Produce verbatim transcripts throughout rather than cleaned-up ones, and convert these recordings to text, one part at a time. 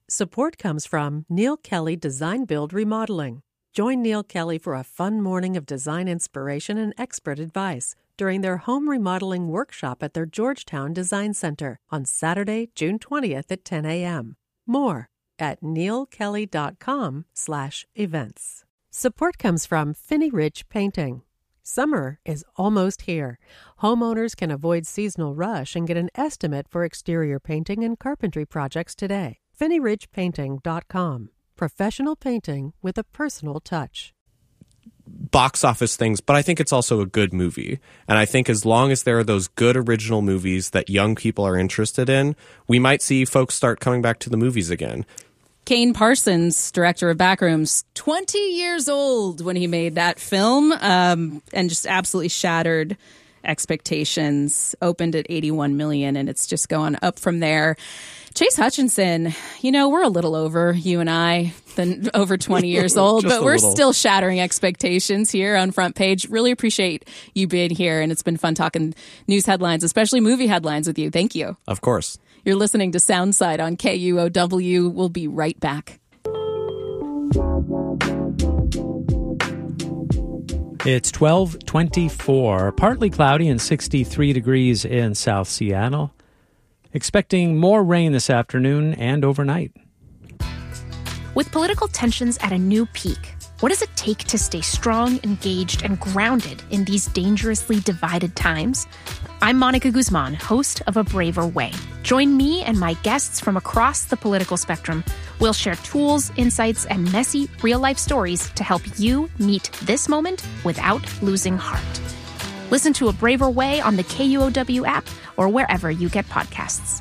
Support comes from Neil Kelly Design Build Remodeling. Join Neil Kelly for a fun morning of design inspiration and expert advice during their home remodeling workshop at their Georgetown Design Center on Saturday, June twentieth at ten a.m. More at neilkelly.com slash events. Support comes from Finney Ridge Painting. Summer is almost here. Homeowners can avoid seasonal rush and get an estimate for exterior painting and carpentry projects today. finney ridge painting dot com. Professional painting with a personal touch. Box office things, but I think it's also a good movie. And I think as long as there are those good original movies that young people are interested in, we might see folks start coming back to the movies again. Kane Parsons, director of Backrooms, twenty years old when he made that film, um, and just absolutely shattered expectations. Opened at eighty-one million dollars, and it's just going up from there. Chase Hutchinson, you know, we're a little over, you and I, than over twenty years old, but we're little. still shattering expectations here on Front Page. Really appreciate you being here, and it's been fun talking news headlines, especially movie headlines with you. Thank you. Of course. You're listening to Soundside on K U O W. We'll be right back. It's twelve twenty-four, partly cloudy and sixty-three degrees in South Seattle. Expecting more rain this afternoon and overnight. With political tensions at a new peak, what does it take to stay strong, engaged, and grounded in these dangerously divided times? I'm Monica Guzman, host of A Braver Way. Join me and my guests from across the political spectrum. We'll share tools, insights, and messy, real-life stories to help you meet this moment without losing heart. Listen to A Braver Way on the K U O W app or wherever you get podcasts.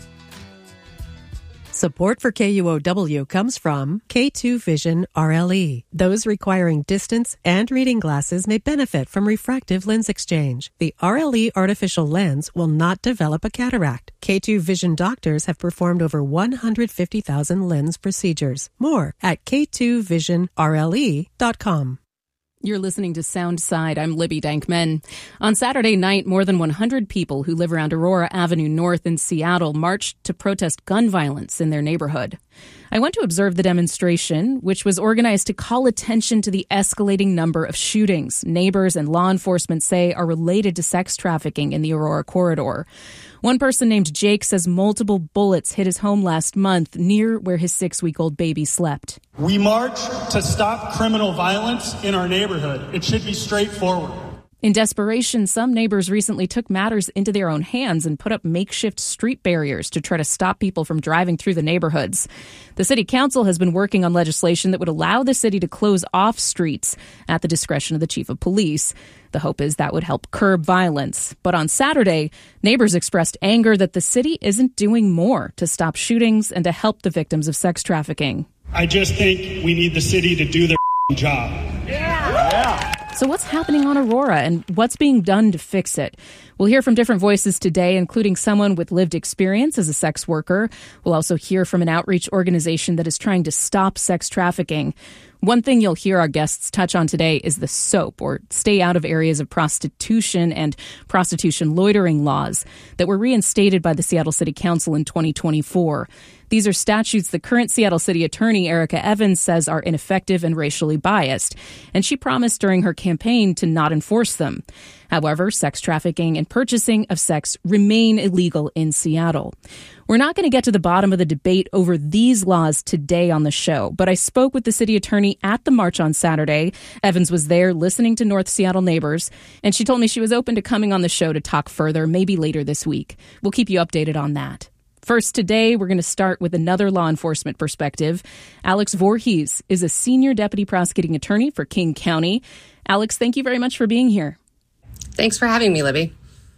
Support for K U O W comes from K two Vision R L E. Those requiring distance and reading glasses may benefit from refractive lens exchange. The R L E artificial lens will not develop a cataract. K two Vision doctors have performed over one hundred fifty thousand lens procedures. More at K two vision R L E dot com. You're listening to Soundside. I'm Libby Dankman. On Saturday night, more than one hundred people who live around Aurora Avenue North in Seattle marched to protest gun violence in their neighborhood. I went to observe the demonstration, which was organized to call attention to the escalating number of shootings neighbors and law enforcement say are related to sex trafficking in the Aurora corridor. One person named Jake says multiple bullets hit his home last month near where his six-week-old baby slept. We march to stop criminal violence in our neighborhood. It should be straightforward. In desperation, some neighbors recently took matters into their own hands and put up makeshift street barriers to try to stop people from driving through the neighborhoods. The city council has been working on legislation that would allow the city to close off streets at the discretion of the chief of police. The hope is that would help curb violence. But on Saturday, neighbors expressed anger that the city isn't doing more to stop shootings and to help the victims of sex trafficking. I just think we need the city to do their job. Yeah. Yeah. So what's happening on Aurora and what's being done to fix it? We'll hear from different voices today, including someone with lived experience as a sex worker. We'll also hear from an outreach organization that is trying to stop sex trafficking. One thing you'll hear our guests touch on today is the SOAP, or Stay Out of Areas of Prostitution and Prostitution Loitering laws that were reinstated by the Seattle City Council in twenty twenty-four. These are statutes the current Seattle City Attorney, Erica Evans, says are ineffective and racially biased, and she promised during her campaign to not enforce them. However, sex trafficking and purchasing of sex remain illegal in Seattle. We're not going to get to the bottom of the debate over these laws today on the show, but I spoke with the city attorney at the march on Saturday. Evans was there listening to North Seattle neighbors, and she told me she was open to coming on the show to talk further, maybe later this week. We'll keep you updated on that. First, today, we're going to start with another law enforcement perspective. Alex Voorhees is a senior deputy prosecuting attorney for King County. Alex, thank you very much for being here. Thanks for having me, Libby.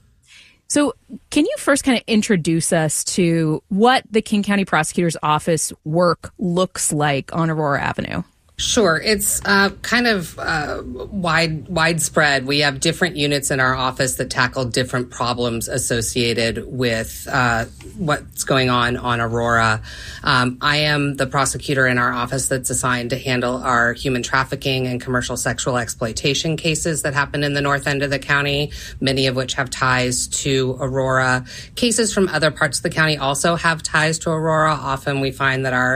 So can you first kind of introduce us to what the King County Prosecutor's Office work looks like on Aurora Avenue? Sure. It's uh, kind of uh, wide widespread. We have different units in our office that tackle different problems associated with uh, what's going on on Aurora. Um, I am the prosecutor in our office that's assigned to handle our human trafficking and commercial sexual exploitation cases that happen in the north end of the county, many of which have ties to Aurora. Cases from other parts of the county also have ties to Aurora. Often we find that our